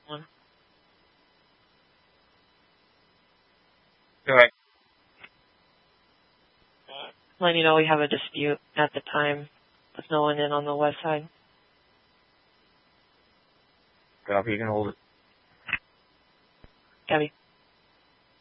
one. All right. Letting you know we have a dispute at the time with no one in on the west side. Copy, you can hold it. Gabby.